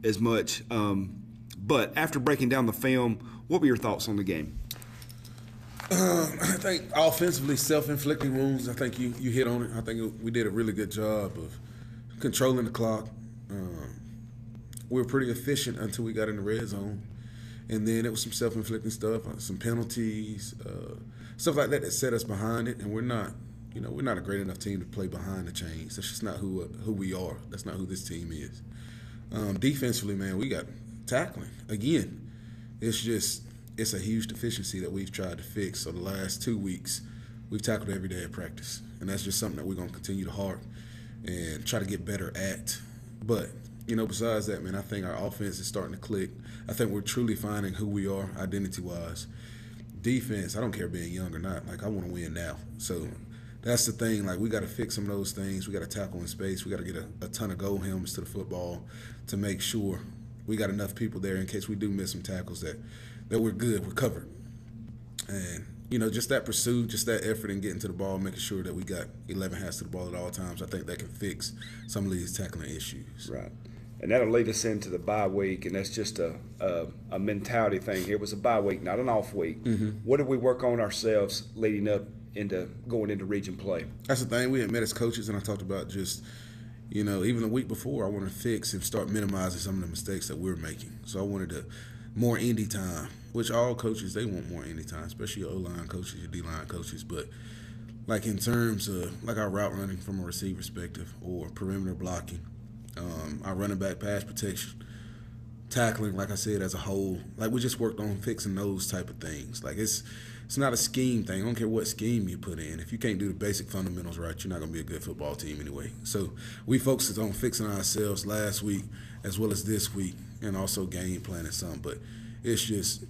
as much. But after breaking down the film, what were your thoughts on the game? I think offensively, self-inflicting wounds, I think you hit on it. I think we did a really good job of controlling the clock. We were pretty efficient until we got in the red zone. And then it was some self-inflicting stuff, some penalties, stuff like that set us behind it. And we're not a great enough team to play behind the chains. That's just not who we are. That's not who this team is. Defensively, man, we got tackling. Again, it's a huge deficiency that we've tried to fix. So the last 2 weeks, we've tackled every day at practice. And that's just something that we're going to continue to harp and try to get better at. But, besides that, man, I think our offense is starting to click. I think we're truly finding who we are identity-wise. Defense, I don't care being young or not. I want to win now. So that's the thing. We got to fix some of those things. We got to tackle in space. We got to get a ton of goal helmets to the football to make sure we got enough people there in case we do miss some tackles that we're good, we're covered. And, just that pursuit, just that effort in getting to the ball, making sure that we got 11 hands to the ball at all times, I think that can fix some of these tackling issues. Right. And that'll lead us into the bye week, and that's just a mentality thing. It was a bye week, not an off week. Mm-hmm. What did we work on ourselves leading up into going into region play? That's the thing. We had met as coaches, and I talked about just, even the week before, I wanted to fix and start minimizing some of the mistakes that we're making. So I wanted more indie time, which all coaches, they want more indie time, especially your O-line coaches, your D-line coaches. But in terms of our route running from a receiver perspective or perimeter blocking, our running back pass protection, tackling, like I said, as a whole, we just worked on fixing those type of things. It's not a scheme thing. I don't care what scheme you put in. If you can't do the basic fundamentals right, you're not going to be a good football team anyway. So we focused on fixing ourselves last week as well as this week, and also game planning some. But it's just,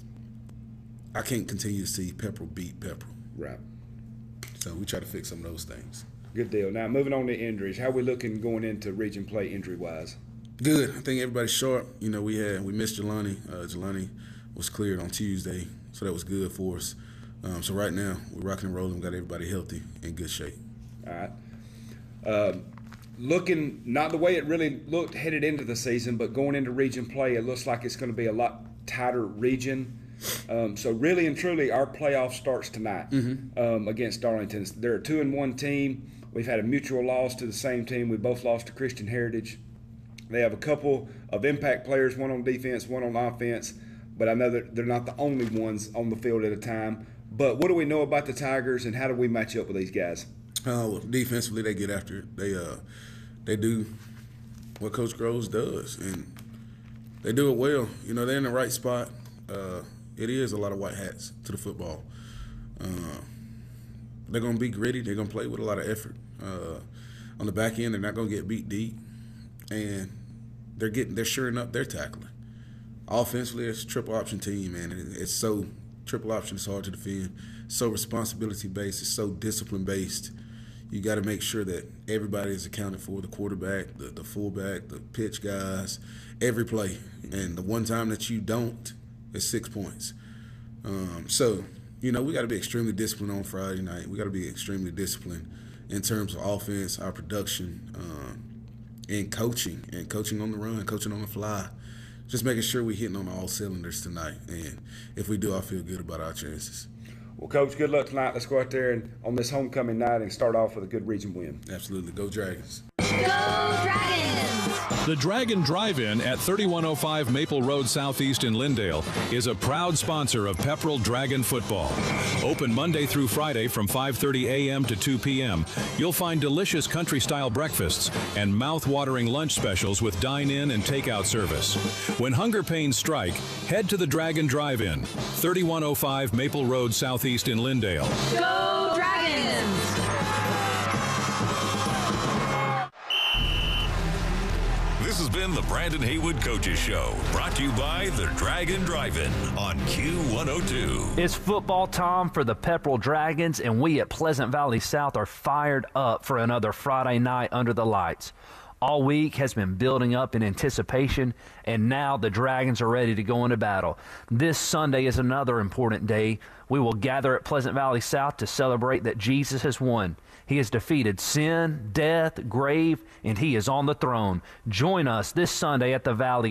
I can't continue to see Pepperell beat Pepperell. Right. So we try to fix some of those things. Good deal. Now, moving on to injuries. How are we looking going into region play injury-wise? Good. I think everybody's sharp. We missed Jelani. Jelani was cleared on Tuesday, so that was good for us. So right now, we're rocking and rolling. We got everybody healthy in good shape. All right. Looking not the way it really looked headed into the season, but going into region play, it looks like it's going to be a lot tighter region. So really and truly, our playoff starts tonight against Darlington. They're a 2-1 team. We've had a mutual loss to the same team. We both lost to Christian Heritage. They have a couple of impact players, one on defense, one on offense, but I know that they're not the only ones on the field at a time. But what do we know about the Tigers, and how do we match up with these guys? Well, defensively, they get after it. They do what Coach Groves does, and they do it well. They're in the right spot. It is a lot of white hats to the football. They're going to be gritty. They're going to play with a lot of effort. On the back end, they're not going to get beat deep, and they're shoring up their tackling. Offensively, it's a triple option team, man. It's so triple option. It's hard to defend. It's so responsibility based. It's so discipline based. You got to make sure that everybody is accounted for: the quarterback, the fullback, the pitch guys, every play. And the one time that you don't, it's 6 points. So we got to be extremely disciplined on Friday night. We got to be extremely disciplined in terms of offense, our production, and coaching on the run, coaching on the fly. Just making sure we're hitting on all cylinders tonight. And if we do, I feel good about our chances. Well, Coach, good luck tonight. Let's go out there and on this homecoming night and start off with a good region win. Absolutely. Go Dragons. Go Dragons! The Dragon Drive-In at 3105 Maple Road Southeast in Lindale is a proud sponsor of Pepperell Dragon football. Open Monday through Friday from 5:30 a.m. to 2 p.m. You'll find delicious country-style breakfasts and mouth-watering lunch specials with dine-in and takeout service. When hunger pains strike, head to the Dragon Drive-In, 3105 Maple Road Southeast in Lindale. Go Dragons! This has been the Brandon Haywood Coaches Show, brought to you by the Dragon Drive-In on Q102. It's football time for the Pepperell Dragons, and we at Pleasant Valley South are fired up for another Friday night under the lights. All week has been building up in anticipation, and now the Dragons are ready to go into battle. This Sunday is another important day. We will gather at Pleasant Valley South to celebrate that Jesus has won. He has defeated sin, death, grave, and he is on the throne. Join us this Sunday at the Valley